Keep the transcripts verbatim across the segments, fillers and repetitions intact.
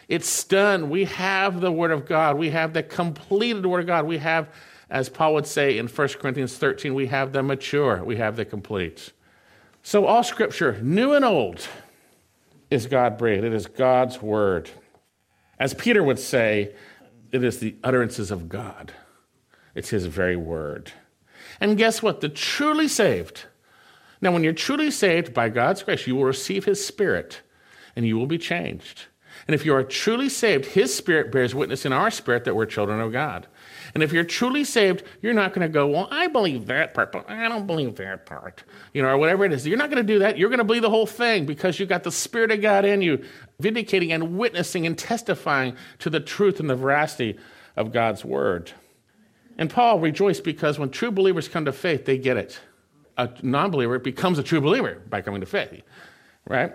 It's done. We have the Word of God. We have the completed Word of God. We have, as Paul would say in First Corinthians thirteen, we have the mature. We have the complete. So all Scripture, new and old, is God-breathed. It is God's Word. As Peter would say, it is the utterances of God. It's his very word. And guess what? The truly saved. Now, when you're truly saved by God's grace, you will receive his Spirit, and you will be changed. And if you are truly saved, his Spirit bears witness in our spirit that we're children of God. And if you're truly saved, you're not going to go, well, I believe that part, but I don't believe that part, you know, or whatever it is. You're not going to do that. You're going to believe the whole thing because you've got the Spirit of God in you, vindicating and witnessing and testifying to the truth and the veracity of God's word. And Paul rejoiced because when true believers come to faith, they get it. A non-believer becomes a true believer by coming to faith, right?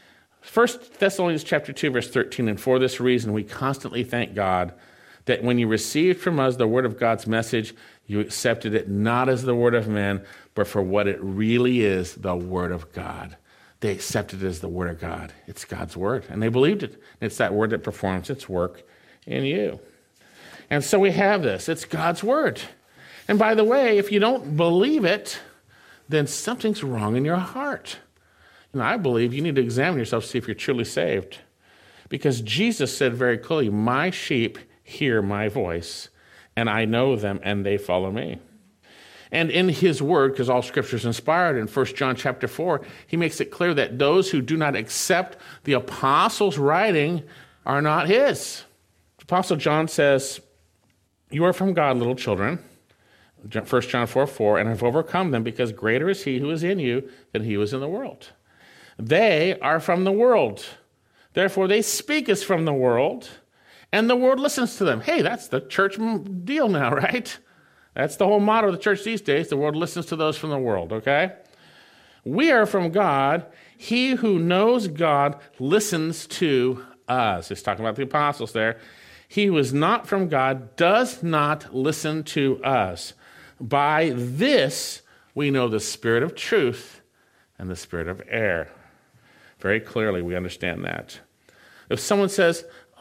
First Thessalonians chapter two, verse thirteen, and for this reason we constantly thank God that when you received from us the word of God's message, you accepted it not as the word of men, but for what it really is, the word of God. They accepted it as the word of God. It's God's word, and they believed it. It's that word that performs its work in you. And so we have this. It's God's word. And by the way, if you don't believe it, then something's wrong in your heart. And I believe you need to examine yourself to see if you're truly saved. Because Jesus said very clearly, my sheep hear my voice, and I know them, and they follow me. And in his word, because all scripture is inspired, in First John chapter four, he makes it clear that those who do not accept the apostles' writing are not his. Apostle John says, you are from God, little children, First John four four, and have overcome them because greater is he who is in you than he who is in the world. They are from the world. Therefore, they speak as from the world, and the world listens to them. Hey, that's the church deal now, right? That's the whole motto of the church these days. The world listens to those from the world, okay? We are from God. He who knows God listens to us. He's talking about the apostles there. He who is not from God does not listen to us. By this, we know the spirit of truth and the spirit of error. Very clearly, we understand that. If someone says,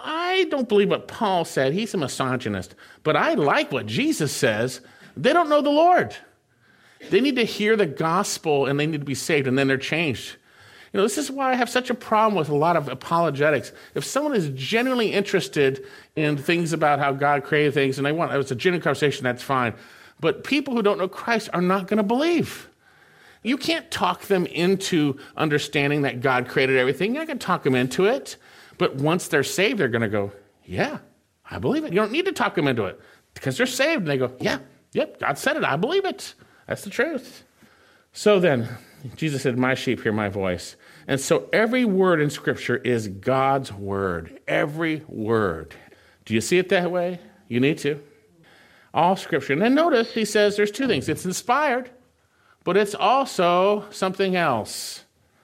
I don't believe what Paul said, he's a misogynist, but I like what Jesus says, they don't know the Lord. They need to hear the gospel and they need to be saved, and then they're changed. You know, this is why I have such a problem with a lot of apologetics. If someone is genuinely interested in things about how God created things and they want, it's a genuine conversation, that's fine. But people who don't know Christ are not going to believe. You can't talk them into understanding that God created everything. You're not going to talk them into it. But once they're saved, they're going to go, yeah, I believe it. You don't need to talk them into it because they're saved. And they go, yeah, yep, God said it. I believe it. That's the truth. So then, Jesus said, my sheep hear my voice. And so every word in Scripture is God's word. Every word. Do you see it that way? You need to. All Scripture. And then notice he says there's two things. It's inspired, but it's also something else.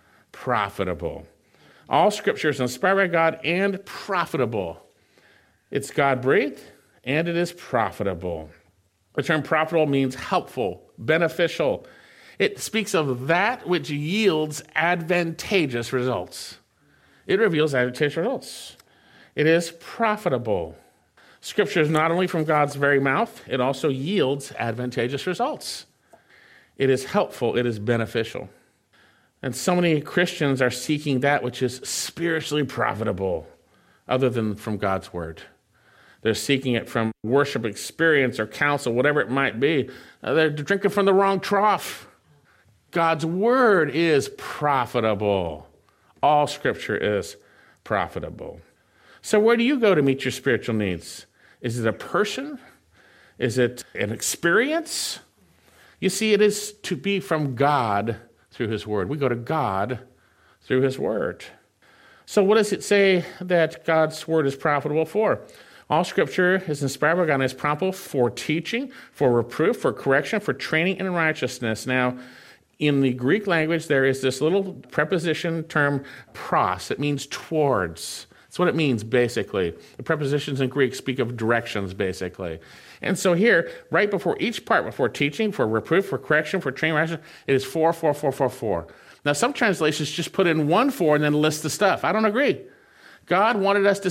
Profitable. All Scripture is inspired by God and profitable. It's God-breathed, and it is profitable. The term profitable means helpful, beneficial. It speaks of that which yields advantageous results. It reveals advantageous results. It is profitable. Scripture is not only from God's very mouth, it also yields advantageous results. It is helpful, it is beneficial. And so many Christians are seeking that which is spiritually profitable, other than from God's word. They're seeking it from worship experience or counsel, whatever it might be. They're drinking from the wrong trough. God's word is profitable. All Scripture is profitable. So where do you go to meet your spiritual needs? Is it a person? Is it an experience? You see, it is to be from God through his word. We go to God through his word. So what does it say that God's word is profitable for? All Scripture is inspired by God and is profitable for teaching, for reproof, for correction, for training in righteousness. Now, in the Greek language, there is this little preposition term pros. It means towards. That's what it means, basically. The prepositions in Greek speak of directions, basically. And so here, right before each part, before teaching, for reproof, for correction, for training, righteousness, it is for, for, for, for, for. Now, some translations just put in one for and then list the stuff. I don't agree. God wanted us to